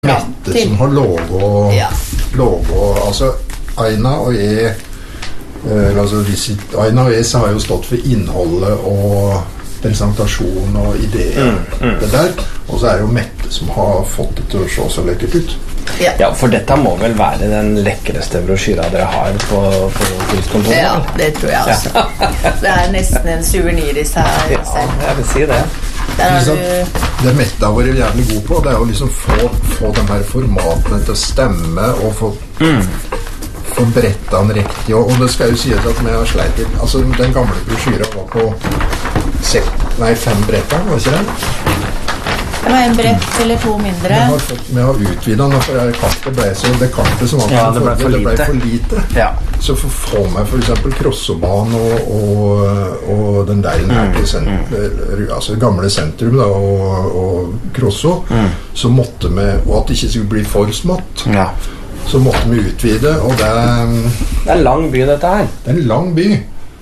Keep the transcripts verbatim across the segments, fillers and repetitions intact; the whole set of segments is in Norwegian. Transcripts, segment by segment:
Mette som har logo, ja. logo altså Aina og jeg eh, altså visit, Aina og jeg har jo stått for innholdet og presentasjon og ideer mm, mm. det der, og så er det jo Mette som har fått det til å se så lekkert ut. Ja. ja, for dette må vel være den lekkerste brosjyra dere har på, på turistkontoret? Ja, det tror jeg også. Ja. Det er nesten en souvenir i seg. Ja, jeg vil si det. Liksom, det Mette har vært jævlig god på, det er å liksom få, få de her formatene til å stemme og få, mm. få bretta den riktig. Og, og det skal jo sies at vi har sleit litt. Altså, den gamle brosjyra var på sek, nei, fem bretter, var ikke det? Det var en brett eller to mindre. Vi har, fått, vi har utvidet den, for det kartet ble så det kartet som var ja, det ble for, det ble lite. for lite. Ja. Så for å få med for eksempel Krossobanen og, og, og den der mm, senter, mm. altså gamle sentrum da, og, og Krosso, mm. så måtte vi, og at det ikke skulle bli for smått, ja. så måtte vi utvide, og det det er en lang by dette her. Det er en lang by.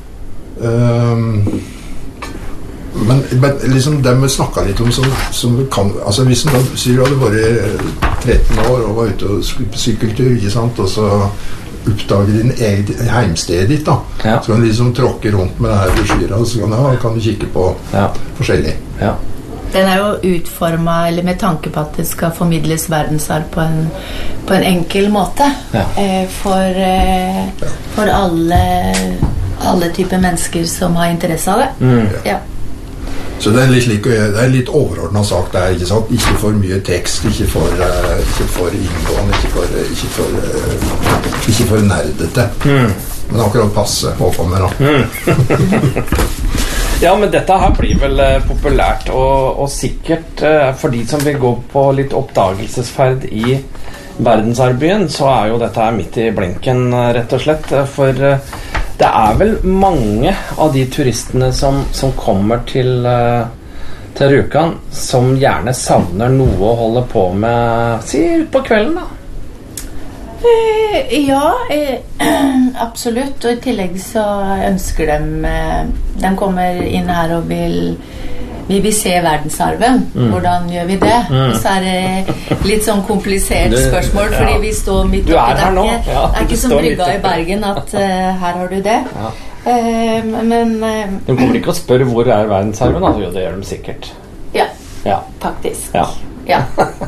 Um, Men, men liksom det vi snakket litt om som, som kan, altså hvis man sier du hadde vært tretten år og var ute og sykkeltur, ikke sant, og så oppdager din eget heimsted ditt da, ja. så kan du liksom tråkke rundt med det her brosjyra, og så kan, ja, kan du kikke på ja. forskjellig. Ja. Den er jo utformet, eller med tanke på at det skal formidles verdensarv på en, på en enkel måte, ja. eh, for, eh, ja. for alle, alle typer mennesker som har interesse av det. Mm. Ja. Så det er litt, like, det er litt overordnet sagt det er, ikke sant? Ikke for mye tekst, ikke for, uh, ikke for inngående, ikke for, ikke for, uh, ikke for nerdete. Mm. Men akkurat passe, håper vi da. Mm. Ja, men dette her blir vel uh, populært, og, og sikkert uh, for de som vil gå på litt oppdagelsesferd i verdensarvbyen, så er jo dette her midt i blinken, uh, rett og slett, for uh, det er vel mange av de turistene som, som kommer til, uh, til Rjukan som gjerne savner noe å holde på med, si ut på kvelden da. Eh, ja, eh, absolutt. Og i tillegg så ønsker de, eh, de kommer inn her og vil vi vil se verdensarven. Mm. Hvordan gjør vi det? Mm. Så er det litt sånn komplisert spørsmål, fordi ja. vi står midt oppi der. Ja, det er ikke som brygga i Bergen at uh, her har du det. Ja. Uh, men uh, de kommer ikke å spørre hvor er verdensarven, altså, jo, det gjør de sikkert. Ja, ja. faktisk. Ja. Ja.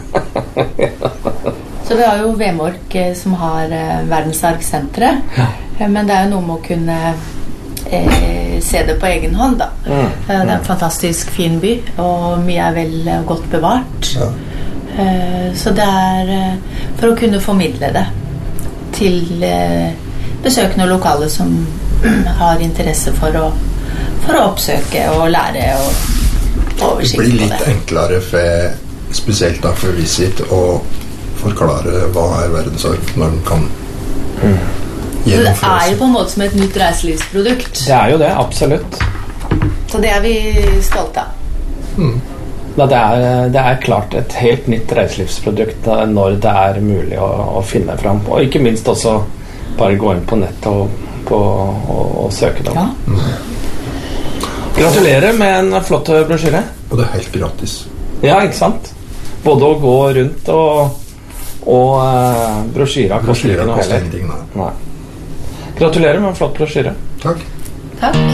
Så vi har jo Vemork uh, som har uh, verdensarvsenteret, ja. uh, men det er jo noe med å kunne Eh, se det på egen hånd da. Mm. Det er en fantastisk fin by, og mye er vel godt bevart. Ja. Eh, så det er eh, for å kunne formidle det til eh, besøkende og lokale som har interesse for å, for å oppsøke og lære og oversikt på det. Det blir litt enklere for, spesielt da for Visit, å forklare hva er verdensarv når den kan mm. Det er jo på en måte som et nytt reiselivsprodukt. Det er jo det, absolutt. Så det er vi stolte av. Mm. Ja, det, er, det er klart et helt nytt reiselivsprodukt når det er mulig å, å finne fram. Og ikke minst også bare gå inn på nett og, på, og, og søke det. Ja. Mm. Gratulerer med en flott brosjyre. Og det er helt gratis. Ja, ikke sant? Både å gå rundt og, og uh, brosjyra koster ikke noe heller. Nei. Gratulerer med en flott brosjyre. Takk. Takk.